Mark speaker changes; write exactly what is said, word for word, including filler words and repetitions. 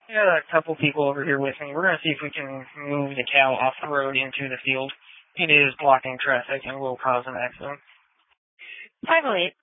Speaker 1: I got a couple people over here with me. We're going to see if we can move the cow off the road into the field. It is blocking traffic and will cause an accident.
Speaker 2: five oh eight.